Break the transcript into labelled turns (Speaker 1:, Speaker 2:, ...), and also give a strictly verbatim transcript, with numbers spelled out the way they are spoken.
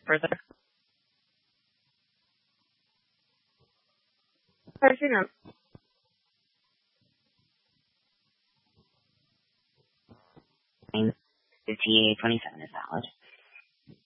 Speaker 1: further? Pricing up. The T A twenty-seven is valid.